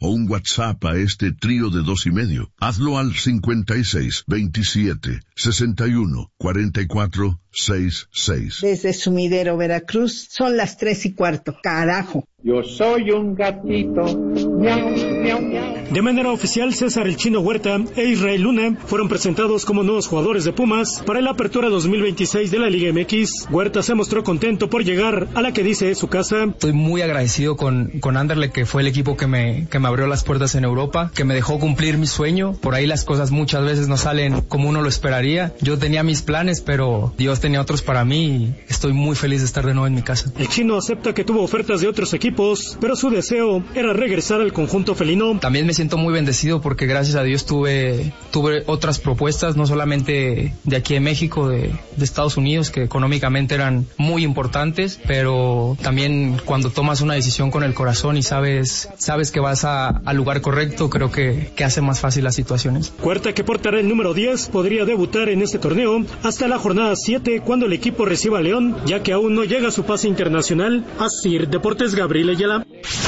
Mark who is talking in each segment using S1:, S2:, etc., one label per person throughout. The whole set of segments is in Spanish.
S1: o un WhatsApp a este trío de 2 y medio. Hazlo al 56 27 61 44 66.
S2: Desde Sumidero, Veracruz, son las 3:15. Carajo.
S3: Yo soy un gatito. Miau, miau, miau.
S4: De manera oficial, César el Chino Huerta e Israel Luna fueron presentados como nuevos jugadores de Pumas para la apertura 2026 de la Liga MX. Huerta se mostró contento por llegar a la que dice su casa.
S5: Estoy muy agradecido con Anderlecht, que fue el equipo que me abrió las puertas en Europa, que me dejó cumplir mi sueño. Por ahí las cosas muchas veces no salen como uno lo esperaría. Yo tenía mis planes, pero Dios tenía otros para mí y estoy muy feliz de estar de nuevo en mi casa.
S4: El Chino acepta que tuvo ofertas de otros equipos, pero su deseo era regresar al conjunto felino.
S5: También me siento muy bendecido porque gracias a Dios tuve otras propuestas, no solamente de aquí de México, de Estados Unidos, que económicamente eran muy importantes, pero también cuando tomas una decisión con el corazón y sabes que vas al lugar correcto, creo que hace más fácil las situaciones.
S4: Huerta, que portará el número 10, podría debutar en este torneo hasta la jornada 7, cuando el equipo reciba a León, ya que aún no llega su pase internacional. Asir Deportes, Gabriel Ayala.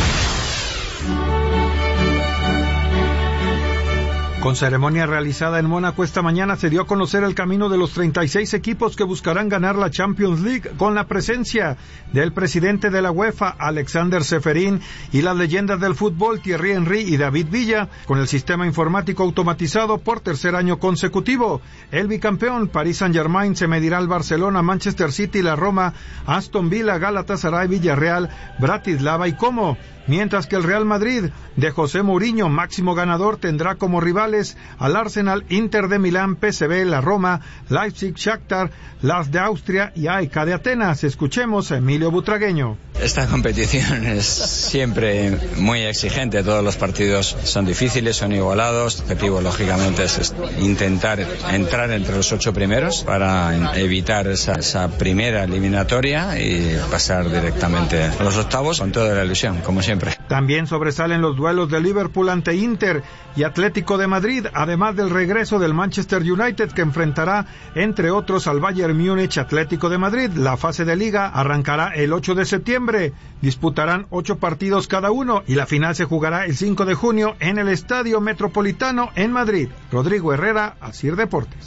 S6: Con ceremonia realizada en Mónaco esta mañana se dio a conocer el camino de los 36 equipos que buscarán ganar la Champions League, con la presencia del presidente de la UEFA, Alexander Ceferin, y las leyendas del fútbol, Thierry Henry y David Villa, con el sistema informático automatizado por tercer año consecutivo. El bicampeón Paris Saint-Germain se medirá al Barcelona, Manchester City, la Roma, Aston Villa, Galatasaray, Villarreal, Bratislava y Como. Mientras que el Real Madrid de José Mourinho, máximo ganador, tendrá como rivales al Arsenal, Inter de Milán, PSV, la Roma, Leipzig, Shakhtar, Lars de Austria y AEK de Atenas. Escuchemos a Emilio Butragueño.
S7: Esta competición es siempre muy exigente, todos los partidos son difíciles, son igualados. El objetivo, lógicamente, es intentar entrar entre los 8 primeros para evitar esa primera eliminatoria y pasar directamente a los octavos con toda la ilusión, como siempre.
S6: También sobresalen los duelos de Liverpool ante Inter y Atlético de Madrid, además del regreso del Manchester United, que enfrentará, entre otros, al Bayern Múnich. Atlético de Madrid. La fase de liga arrancará el 8 de septiembre. Disputarán 8 partidos cada uno y la final se jugará el 5 de junio en el Estadio Metropolitano en Madrid. Rodrigo Herrera, Asir Deportes.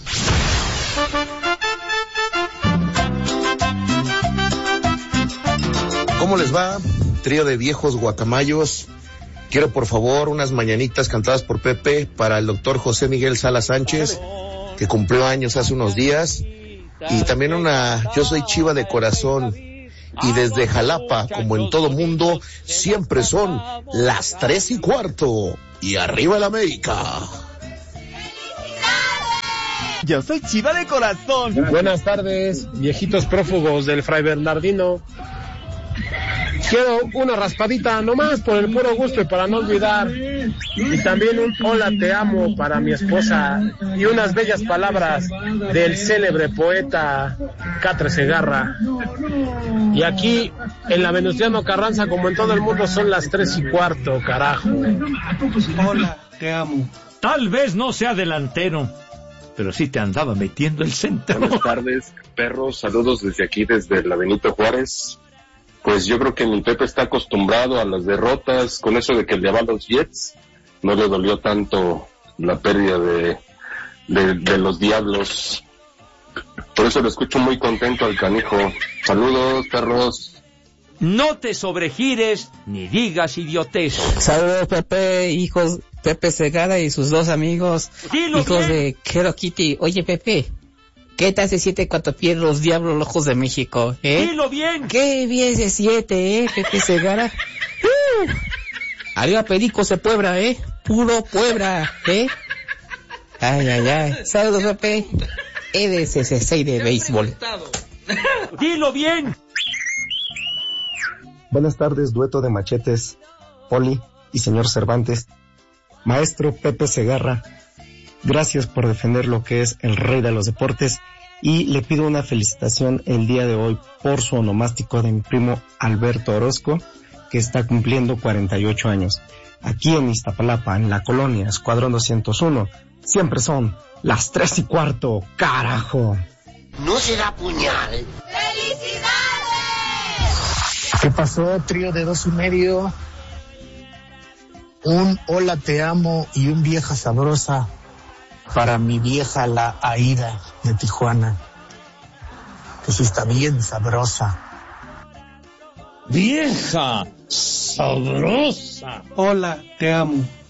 S8: ¿Cómo les va? Trío de viejos guacamayos. Quiero, por favor, unas mañanitas cantadas por Pepe para el doctor José Miguel Sala Sánchez, que cumplió años hace unos días. Y también Yo soy Chiva de corazón. Y desde Jalapa, como en todo mundo, siempre son las 3:15. Y arriba el América.
S9: Yo soy Chiva de corazón.
S10: Buenas tardes, viejitos prófugos del Fray Bernardino. Quiero una raspadita nomás por el puro gusto y para no olvidar. Y también un hola te amo para mi esposa y unas bellas palabras del célebre poeta Catre Segarra. Y aquí en la Venustiano Carranza, como en todo el mundo, son las 3:15, carajo.
S9: Hola, te amo.
S11: Tal vez no sea delantero, pero sí te andaba metiendo el centro.
S12: Buenas tardes, perros. Saludos desde aquí, desde la Benito Juárez. Pues yo creo que mi Pepe está acostumbrado a las derrotas, con eso de que le va a los Jets, no le dolió tanto la pérdida de los Diablos. Por eso lo escucho muy contento al canijo. Saludos, perros.
S11: No te sobregires ni digas idiotez.
S13: Saludos, Pepe, hijos, Pepe Segarra y sus 2 amigos,
S11: dilo
S13: hijos
S11: bien.
S13: de Hello Kitty. Oye, Pepe, ¿qué tal se siente cuando pierden los Diablos Rojos de México,
S11: Dilo bien.
S13: Qué bien se siente, Pepe Segarra. Arriba Pericos de Puebla, puro Puebla, Ay, ay, ay. Saludos, Pepe. Eres ese 6 de béisbol.
S11: Dilo bien.
S14: Buenas tardes, dueto de machetes, Poli y señor Cervantes. Maestro Pepe Segarra, gracias por defender lo que es el rey de los deportes y le pido una felicitación el día de hoy por su onomástico de mi primo Alberto Orozco, que está cumpliendo 48 años. Aquí en Iztapalapa, en la colonia Escuadrón 201, siempre son las 3:15, carajo.
S15: ¿No será puñal?
S16: ¡Felicidades!
S17: ¿Qué pasó, trío de 2 y medio?
S16: Un hola te amo y un vieja sabrosa para mi vieja la Aida de Tijuana, que sí está bien sabrosa.
S9: Vieja sabrosa.
S17: Hola, te amo